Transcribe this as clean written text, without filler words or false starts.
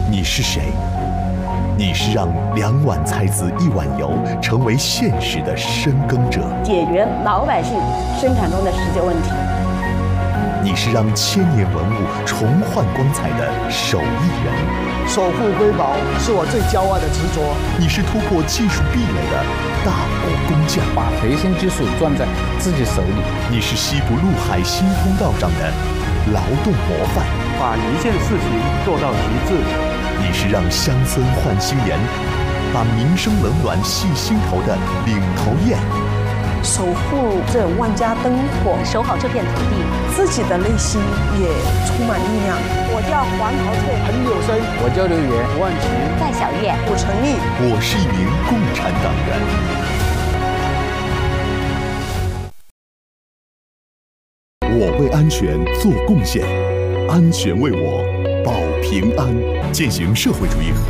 你是谁？你是让2碗菜籽1碗油成为现实的深耕者， 解决老百姓生产中的实际问题。 你是让千年文物重焕光彩的手艺人， 守护瑰宝是我最骄傲的执着。 你是突破技术壁垒的大国工匠， 把核心技术攥在自己手里。 你是西部陆海新通道上的劳动模范， 把一件事情做到极致。 你是让乡村换新颜，把民生冷暖系心头的领头雁， 守护这万家灯火， 守好这片土地， 自己的内心也充满力量。 我叫黄桃翠，很有声。 我叫刘源， 万奇， 戴小月， 我成立。 我是一名共产党员，我为安全做贡献，安全为我保平安，践行社会主义